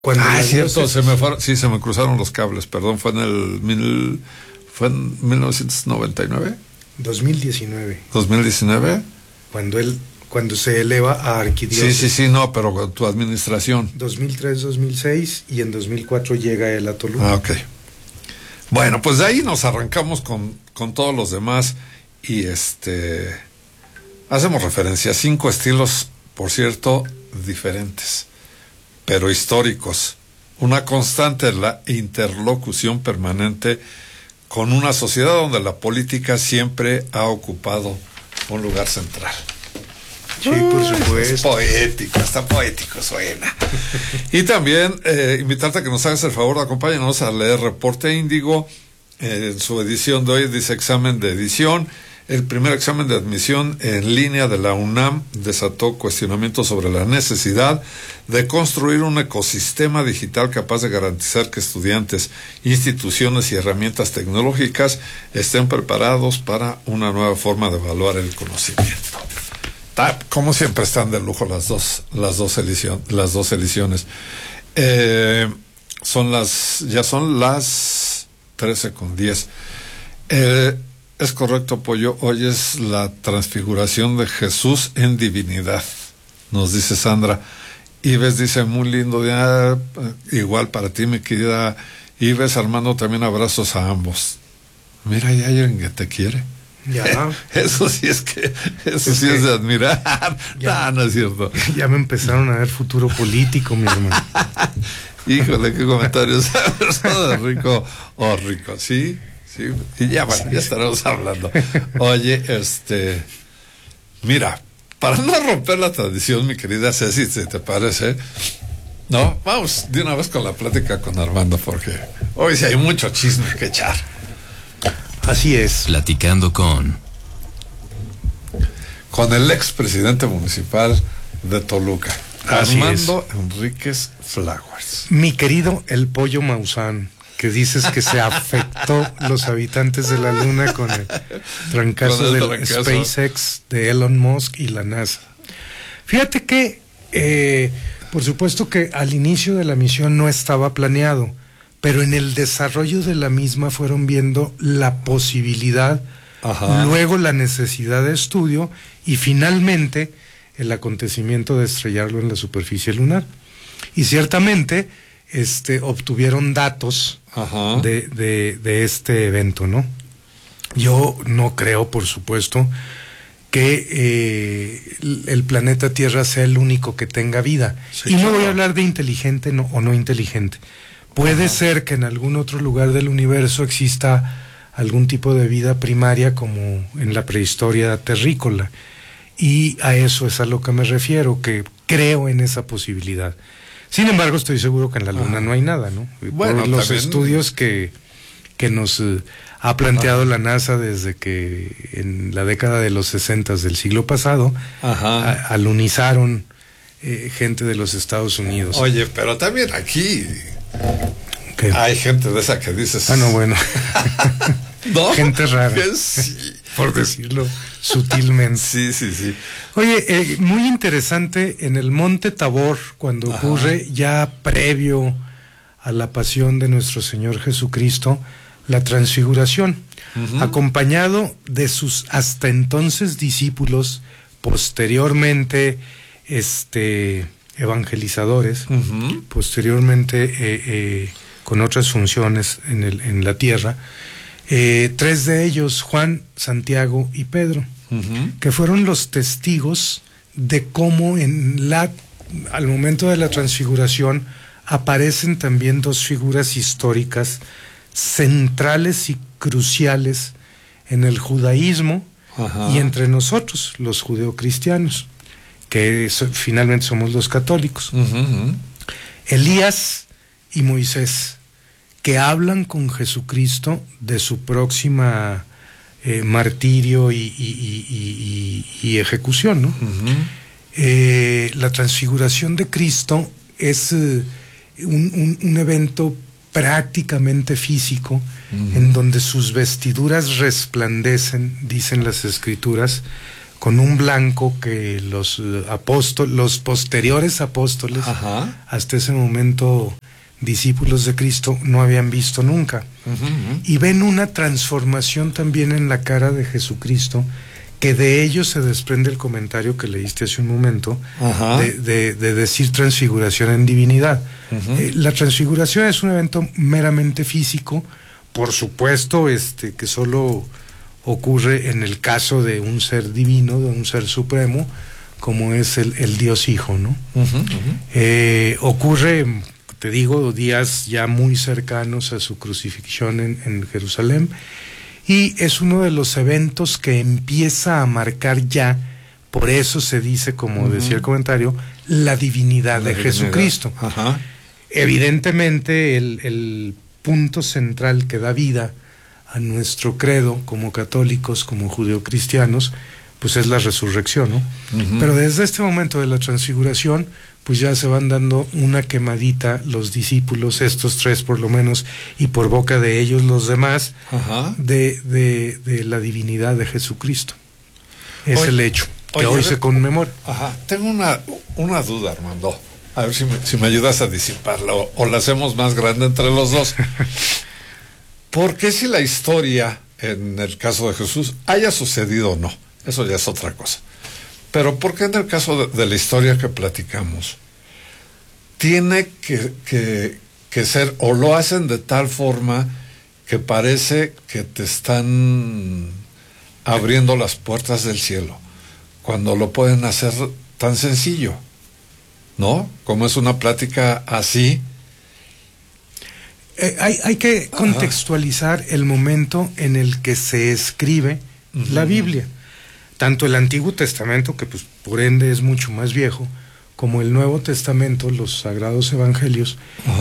Es cierto, se me cruzaron los cables, perdón, fue en 1999. 2019. Cuando se eleva a arquidiócesis. Sí, no, pero con tu administración. 2003-2006 y en 2004 llega él a Toluca. Ok. Bueno, pues de ahí nos arrancamos con todos los demás y hacemos referencia a 5 estilos, por cierto, diferentes, pero históricos. Una constante es la interlocución permanente con una sociedad donde la política siempre ha ocupado un lugar central. Sí, por supuesto. Es poético, está poético, suena. Y también invitarte a que nos hagas el favor de acompáñanos a leer Reporte Índigo. En su edición de hoy dice examen de edición. El primer examen de admisión en línea de la UNAM desató cuestionamientos sobre la necesidad de construir un ecosistema digital capaz de garantizar que estudiantes, instituciones y herramientas tecnológicas estén preparados para una nueva forma de evaluar el conocimiento. Como siempre están de lujo las dos ediciones. Ya son las 13:10. Es correcto, Pollo. Hoy es la transfiguración de Jesús en divinidad, nos dice Sandra. Ives dice, muy lindo día, igual para ti, mi querida Ives. Armando, también abrazos a ambos. Mira, hay alguien que te quiere. Ya. Eso sí es de admirar. No es cierto. Ya me empezaron a ver futuro político, mi hermano. Híjole, qué comentarios. Rico, sí. Y ya estaremos hablando. Oye, mira, para no romper la tradición, mi querida Ceci, si te parece, no, vamos de una vez con la plática con Armando, porque hoy sí hay mucho chisme que echar. Así es. Platicando con el expresidente municipal de Toluca, Así Armando Enríquez Flowers. Mi querido el Pollo Maussan, que dices que se afectó los habitantes de la Luna con el trancazo del SpaceX de Elon Musk y la NASA. Fíjate que, por supuesto que al inicio de la misión no estaba planeado, pero en el desarrollo de la misma fueron viendo la posibilidad, luego la necesidad de estudio y finalmente el acontecimiento de estrellarlo en la superficie lunar. Y ciertamente obtuvieron datos de este evento, ¿no? Yo no creo, por supuesto, que el planeta Tierra sea el único que tenga vida. Sí, y no voy a hablar de inteligente o no inteligente. Puede ser que en algún otro lugar del universo exista algún tipo de vida primaria como en la prehistoria terrícola. Y a eso es a lo que me refiero, que creo en esa posibilidad. Sin embargo, estoy seguro que en la Luna no hay nada, ¿no? Bueno, por los estudios que nos ha planteado la NASA desde que en la década de los 60 del siglo pasado alunizaron gente de los Estados Unidos. Oye, pero también aquí hay gente de esa que dices... no, bueno. ¿No? Gente rara. Sí. Por decirlo sutilmente. Sí. Oye, muy interesante en el Monte Tabor, cuando ocurre ya previo a la pasión de nuestro Señor Jesucristo, la transfiguración, acompañado de sus hasta entonces discípulos, posteriormente evangelizadores, posteriormente con otras funciones en la tierra. 3 de ellos, Juan, Santiago y Pedro, que fueron los testigos de cómo al momento de la transfiguración aparecen también 2 figuras históricas centrales y cruciales en el judaísmo y entre nosotros, los judeocristianos, que finalmente somos los católicos. Elías y Moisés, que hablan con Jesucristo de su próxima martirio y ejecución, ¿no? La transfiguración de Cristo es un evento prácticamente físico, en donde sus vestiduras resplandecen, dicen las Escrituras, con un blanco que los posteriores apóstoles, hasta ese momento discípulos de Cristo, no habían visto nunca. Y ven una transformación también en la cara de Jesucristo, que de ello se desprende el comentario que leíste hace un momento, de decir transfiguración en divinidad. La transfiguración es un evento meramente físico, por supuesto, que solo ocurre en el caso de un ser divino, de un ser supremo, como es el Dios Hijo, ¿no? Ocurre, te digo, días ya muy cercanos a su crucifixión en Jerusalén, y es uno de los eventos que empieza a marcar ya, por eso se dice, como decía el comentario, la divinidad de Jesucristo. Evidentemente, el punto central que da vida a nuestro credo como católicos, como judeocristianos, pues es la resurrección, ¿no? Pero desde este momento de la transfiguración, pues ya se van dando una quemadita los discípulos, estos 3 por lo menos, y por boca de ellos los demás, de la divinidad de Jesucristo. Es el hecho que hoy se conmemora. Tengo una duda, Armando. A ver si me ayudas a disiparlo, o la hacemos más grande entre los dos. ¿Por qué, si la historia, en el caso de Jesús, haya sucedido o no? Eso ya es otra cosa. Pero ¿por qué en el caso de la historia que platicamos, tiene que ser, o lo hacen de tal forma que parece que te están abriendo las puertas del cielo, cuando lo pueden hacer tan sencillo, ¿no? Como es una plática así. Hay que contextualizar el momento en el que se escribe la Biblia. Tanto el Antiguo Testamento, que pues por ende es mucho más viejo, como el Nuevo Testamento, los Sagrados Evangelios,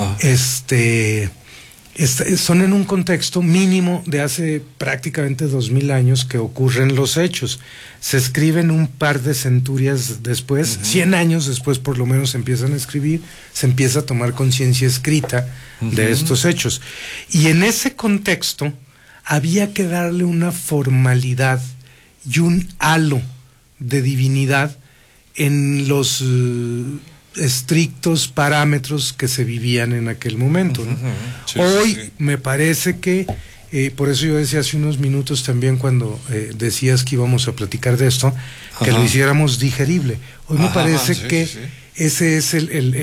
son en un contexto mínimo de hace prácticamente 2000 años que ocurren los hechos. Se escriben un par de centurias después, 100 años después por lo menos se empiezan a escribir, se empieza a tomar conciencia escrita de estos hechos. Y en ese contexto había que darle una formalidad y un halo de divinidad en los estrictos parámetros que se vivían en aquel momento, ¿no? Hoy me parece que, por eso yo decía hace unos minutos también cuando decías que íbamos a platicar de esto, que lo hiciéramos digerible. Hoy me parece que ese es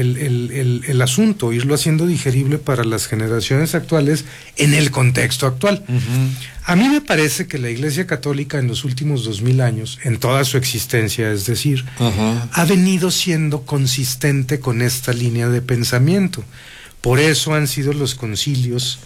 el asunto, irlo haciendo digerible para las generaciones actuales en el contexto actual. A mí me parece que la Iglesia Católica en los últimos 2000 años, en toda su existencia, es decir, ha venido siendo consistente con esta línea de pensamiento. Por eso han sido los concilios,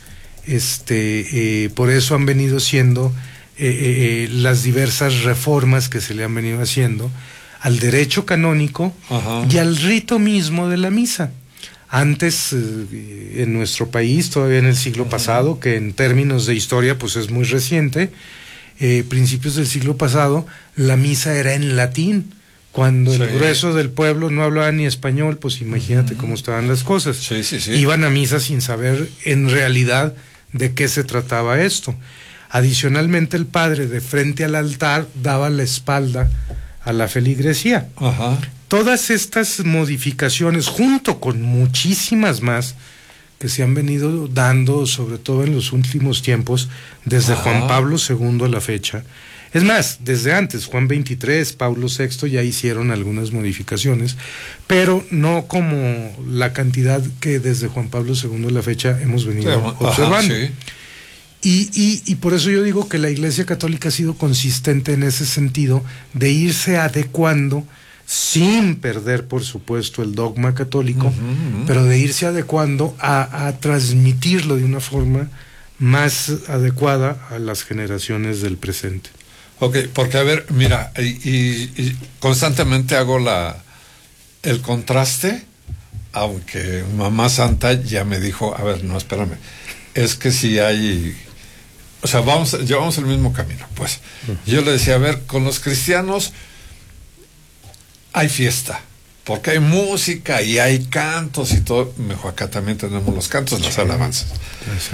por eso han venido siendo las diversas reformas que se le han venido haciendo al derecho canónico y al rito mismo de la misa. Antes, en nuestro país, todavía en el siglo pasado, que en términos de historia pues es muy reciente, principios del siglo pasado, la misa era en latín. Cuando el grueso del pueblo no hablaba ni español, pues imagínate cómo estaban las cosas. Iban a misa sin saber en realidad de qué se trataba esto. Adicionalmente, el padre de frente al altar daba la espalda a la feligresía. Todas estas modificaciones, junto con muchísimas más que se han venido dando, sobre todo en los últimos tiempos, desde Juan Pablo II a la fecha. Es más, desde antes, Juan XXIII, Pablo VI ya hicieron algunas modificaciones, pero no como la cantidad que desde Juan Pablo II a la fecha hemos venido observando. Y por eso yo digo que la Iglesia Católica ha sido consistente en ese sentido de irse adecuando, sin perder por supuesto el dogma católico, pero de irse adecuando a transmitirlo de una forma más adecuada a las generaciones del presente. Ok, porque a ver, mira, y constantemente hago el contraste, aunque Mamá Santa ya me dijo, a ver, no, espérame, es que si hay... O sea, llevamos el mismo camino, pues. Yo le decía, a ver, con los cristianos hay fiesta, porque hay música y hay cantos y todo. Mejor acá también tenemos los cantos, las alabanzas.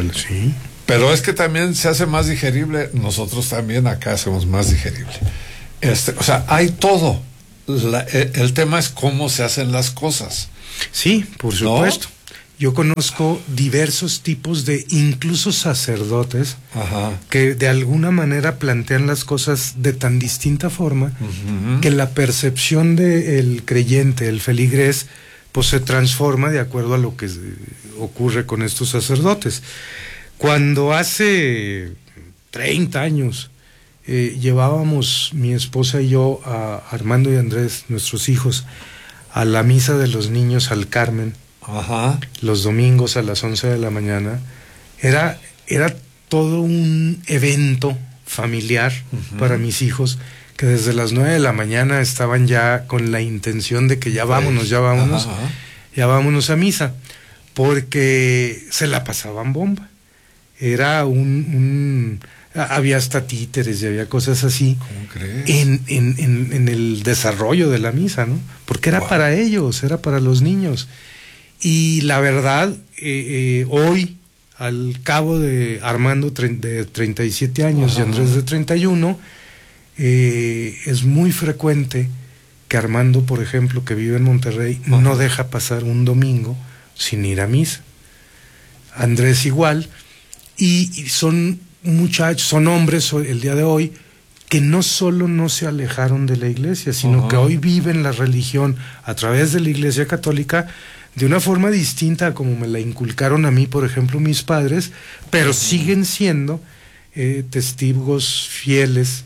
Pero es que también se hace más digerible, nosotros también acá hacemos más digerible. O sea, hay todo. El tema es cómo se hacen las cosas. Sí, por supuesto. ¿No? Yo conozco diversos tipos de, incluso sacerdotes, que de alguna manera plantean las cosas de tan distinta forma que la percepción del creyente, el feligrés, pues se transforma de acuerdo a lo que ocurre con estos sacerdotes. Cuando hace 30 años llevábamos mi esposa y yo a Armando y Andrés, nuestros hijos, a la misa de los niños al Carmen, los domingos a las 11 de la mañana, era todo un evento familiar para mis hijos, que desde las 9 de la mañana estaban ya con la intención de que ya vámonos a misa, porque se la pasaban bomba. Era había hasta títeres y había cosas así. ¿Cómo crees? En el desarrollo de la misa, ¿no? Porque era para ellos, era para los niños. Y la verdad, hoy, al cabo de Armando de 37 años y Andrés de 31, es muy frecuente que Armando, por ejemplo, que vive en Monterrey, no deja pasar un domingo sin ir a misa. Andrés igual, y son muchachos, son hombres el día de hoy que no solo no se alejaron de la iglesia, sino que hoy viven la religión a través de la Iglesia Católica de una forma distinta a como me la inculcaron a mí, por ejemplo, mis padres, pero siguen siendo testigos fieles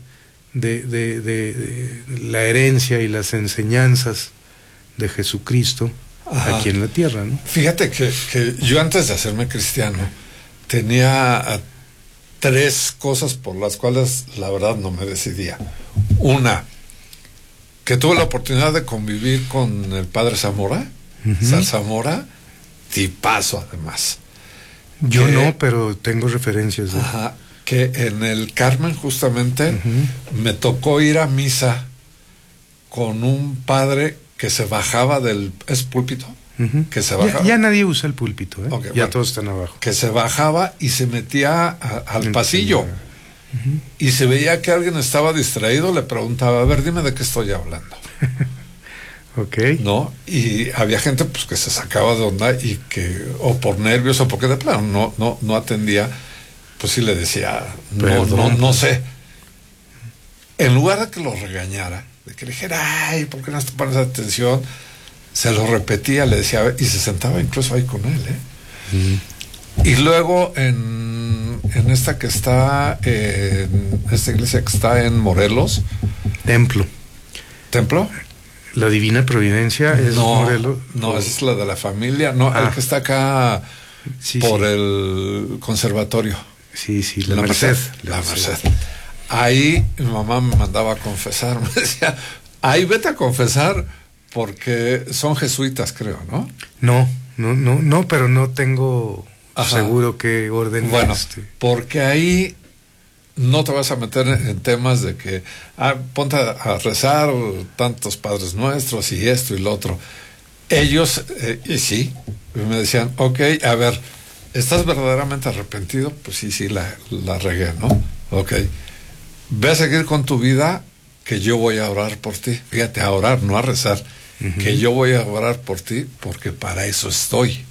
de la herencia y las enseñanzas de Jesucristo aquí en la tierra, ¿no? Fíjate que yo antes de hacerme cristiano tenía 3 cosas por las cuales la verdad no me decidía. Una, que tuve la oportunidad de convivir con el padre Zamora, Sal Zamora, tipazo además. Yo no, pero tengo referencias. Que en el Carmen justamente me tocó ir a misa con un padre que se bajaba del... ¿Es púlpito? Que se bajaba. Ya nadie usa el púlpito, ya todos están abajo. Que se bajaba y se metía al pasillo. Y se veía que alguien estaba distraído, le preguntaba, a ver, dime de qué estoy hablando. ¿No? Y había gente pues que se sacaba de onda y que, o por nervios o porque de plano no atendía, pues sí le decía, no sé. En lugar de que lo regañara, de que le dijera, ay, ¿por qué no te pones atención? Se lo repetía, le decía, y se sentaba incluso ahí con él, Y luego en esta que está, en esta iglesia que está en Morelos. ¿Templo? La Divina Providencia es Morelos. No, esa es la de la familia. No, el que está acá por el conservatorio. Sí, la Merced. La Merced. Ahí mi mamá me mandaba a confesar. Me decía, ahí vete a confesar porque son jesuitas, creo, ¿no? No, pero no tengo seguro qué orden. Bueno, porque ahí no te vas a meter en temas de que ponte a rezar tantos Padres Nuestros y esto y lo otro. Ellos, y sí, me decían, ok, a ver, ¿estás verdaderamente arrepentido? Pues sí, la regué, ¿no? Ok, ve a seguir con tu vida, que yo voy a orar por ti. Fíjate, a orar, no a rezar. Que yo voy a orar por ti, porque para eso estoy.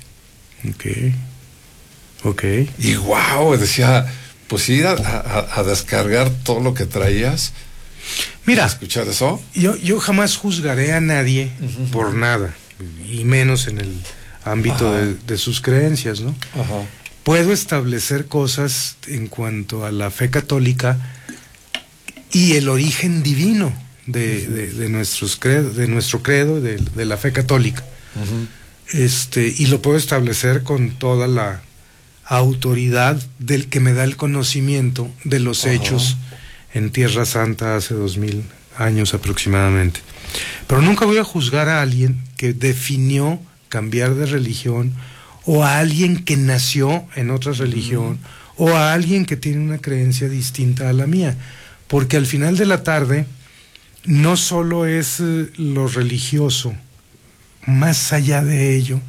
Ok. Y wow, decía, pues ir a descargar todo lo que traías. Mira, escuchar eso. Yo jamás juzgaré a nadie por nada, y menos en el ámbito de sus creencias, ¿no? Puedo establecer cosas en cuanto a la fe católica y el origen divino de nuestro credo, de la fe católica. Y lo puedo establecer con toda la autoridad del que me da el conocimiento de los hechos en Tierra Santa hace 2000 años aproximadamente. Pero nunca voy a juzgar a alguien que definió cambiar de religión, o a alguien que nació en otra religión, o a alguien que tiene una creencia distinta a la mía, porque al final de la tarde no solo es lo religioso, más allá de ello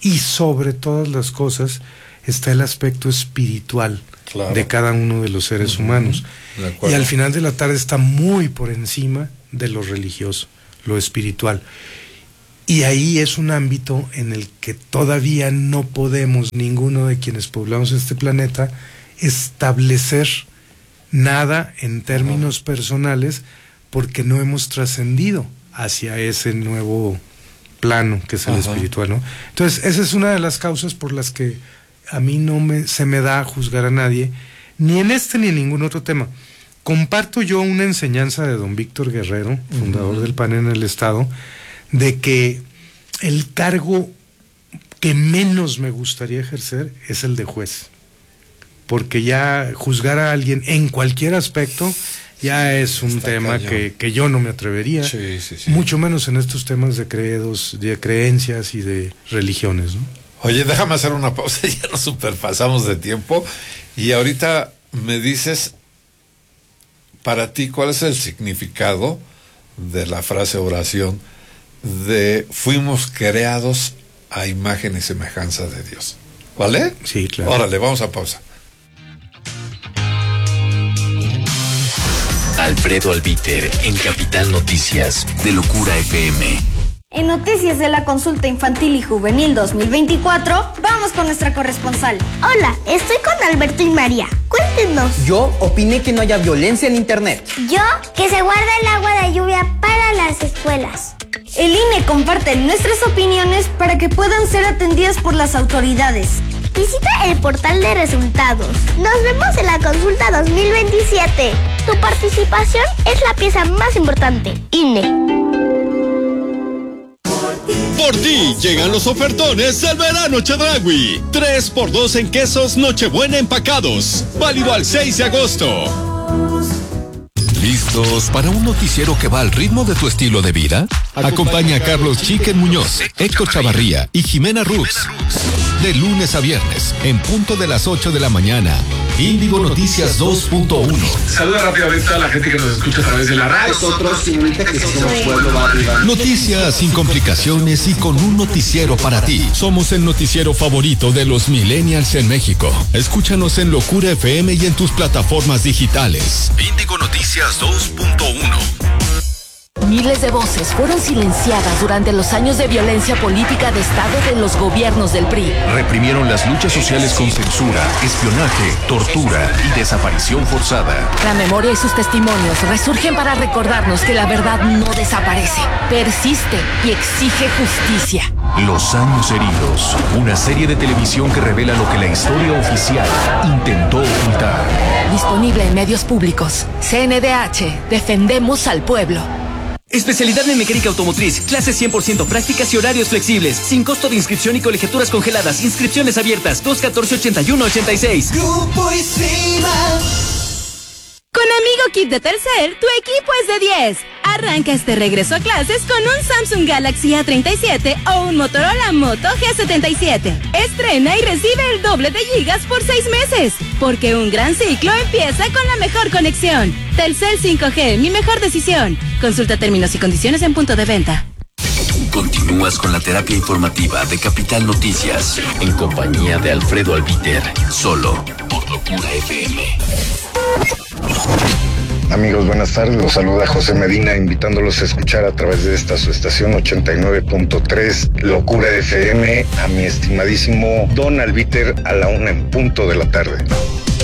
y sobre todas las cosas está el aspecto espiritual de cada uno de los seres humanos. Y al final de la tarde está muy por encima de lo religioso, lo espiritual. Y ahí es un ámbito en el que todavía no podemos, ninguno de quienes poblamos este planeta, establecer nada en términos personales, porque no hemos trascendido hacia ese nuevo plano que es el espiritual, ¿no? Entonces, esa es una de las causas por las que a mí se me da a juzgar a nadie, ni en este ni en ningún otro tema. Comparto yo una enseñanza de don Víctor Guerrero, fundador del PAN en el Estado, de que el cargo que menos me gustaría ejercer es el de juez, porque ya juzgar a alguien en cualquier aspecto ya es un tema que yo no me atrevería, mucho menos en estos temas de credos, de creencias y de religiones, ¿no? Oye, déjame hacer una pausa, ya nos superpasamos de tiempo, y ahorita me dices, para ti, ¿cuál es el significado de la frase oración de fuimos creados a imagen y semejanza de Dios? ¿Vale? Sí, claro. Órale, vamos a pausa. Alfredo Albiter en Capital Noticias de Locura FM. En Noticias de la Consulta Infantil y Juvenil 2024, vamos con nuestra corresponsal. Hola, estoy con Alberto y María. Cuéntenos. Yo opiné que no haya violencia en internet. Yo, que se guarde el agua de lluvia para las escuelas. El INE comparte nuestras opiniones para que puedan ser atendidas por las autoridades. Visita el portal de resultados. Nos vemos en la consulta 2027. Tu participación es la pieza más importante. INE. Por ti llegan los ofertones del verano Chedraui. 3x2 en quesos Nochebuena empacados. Válido al 6 de agosto. ¿Listos para un noticiero que va al ritmo de tu estilo de vida? Acompaña a Carlos Chiquen Muñoz, Héctor Chavarría y Jimena Rux. De lunes a viernes, en punto de las 8 de la mañana. Índigo Noticias 2.1. Saluda rápidamente a la gente que nos escucha a través de la radio. Nosotros, señorita, que somos Pueblo Barrio. Noticias sin complicaciones y con un noticiero para ti. Somos el noticiero favorito de los millennials en México. Escúchanos en Locura FM y en tus plataformas digitales. Índigo Noticias 2.1. Miles de voces fueron silenciadas durante los años de violencia política de Estado de los gobiernos del PRI. Reprimieron las luchas sociales con censura, espionaje, tortura y desaparición forzada. La memoria y sus testimonios resurgen para recordarnos que la verdad no desaparece, persiste y exige justicia. Los años heridos, una serie de televisión que revela lo que la historia oficial intentó ocultar. Disponible en medios públicos. CNDH, defendemos al pueblo. Especialidad en mecánica automotriz, clases 100% prácticas y horarios flexibles, sin costo de inscripción y colegiaturas congeladas, inscripciones abiertas, 214-8186. Grupo ISIMA. Con Amigo Kit de Telcel, tu equipo es de 10. Arranca este regreso a clases con un Samsung Galaxy A37 o un Motorola Moto G77. Estrena y recibe el doble de gigas por 6 meses. Porque un gran ciclo empieza con la mejor conexión. Telcel 5G, mi mejor decisión. Consulta términos y condiciones en punto de venta. Continúas con la terapia informativa de Capital Noticias, en compañía de Alfredo Albiter, solo por Locura FM. Amigos, buenas tardes. Los saluda José Medina, invitándolos a escuchar a través de esta su estación 89.3 Locura FM a mi estimadísimo Don Albiter a la 1 en punto de la tarde.